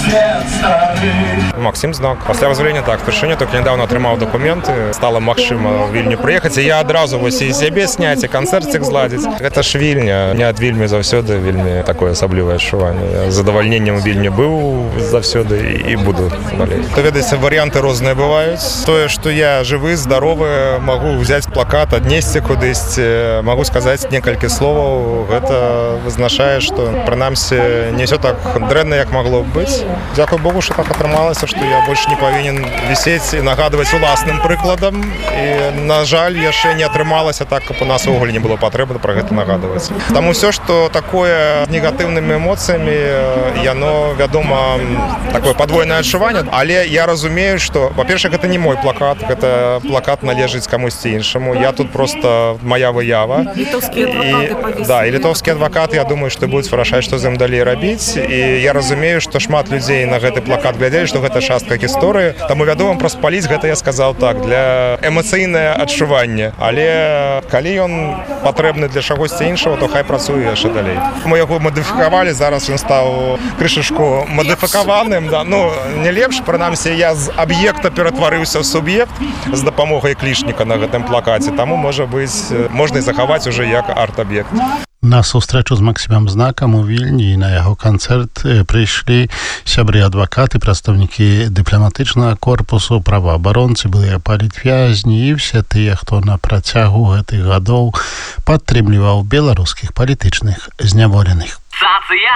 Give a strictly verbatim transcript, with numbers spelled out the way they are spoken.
Максим Знак. Пасля вызвалення так, впершыню толькі нядаўна атрымаў дакументы, стала магчыма Вільню прыехаць, і я адразу вось і сябе сняць, і канцэрцік зладзіць. Гэта ж Вільня, мне ад Вільні заўсёды вельмі такое асаблівае адчуванне. Я з задавальненнем у Вільні быў заўсёды і буду далей. То ведаеце, варыянты розныя бываюць. Тое, што я жывы, здаровы, магу взяць плакат, аднесці кудысьці, магу сказаць некалькі словаў, гэта вызначае, што прынамсі не ўсё так дрэнна, як магло б быць. Дзякуй Богу, што так атрымалася, што я больш не павінен вісець і нагадваць уласным прыкладам. І, на жаль, яшчэ не атрымалася так, каб у нас увогуле не было патрэбы пра гэта нагадваць. Таму ўсё, што такое з негатыўнымі эмоцыямі, яно, вядома, такое падвойнае адчуванне, але я разумею, што, па-першае, гэта не мой плакат, гэта плакат належыць камусьці іншаму. Я тут просто моя выява. Літоўскія адвакаты павесілі. Да, і літоўскія адвакаты, я думаю, што будуць вырашаць, што з ім далей рабіць. І я разумею, што шмат людзей на гэты плакат глядзелі, што гэта частка гісторыі. Таму, вядома, праз паліць гэта я сказаў так, для эмацыйнае адчуванне. Але калі ён патрэбны для чагосьці іншага, то хай працуе яшчэ далей. Мы яго мадыфікавалі, зараз ён стаў крышачку мадыфікаваным. Да. Ну, не лепш, прынамсі, я з аб'екта ператварыўся ў суб'ект з дапамогай клішніка на гэтым плакаце. Таму, можа быць, можна і захаваць уже як арт-аб'ект. На сустрэчу з Максімам Знакам у Вільні і на яго канцэрт прыйшлі сябры адвакаты, прадстаўнікі дыпламатычнага корпусу, праваабаронцы, былыя палітвязні і все тыя, хто на працягу гэтых гадоў падтрымліваў беларускіх палітычных зняволеных.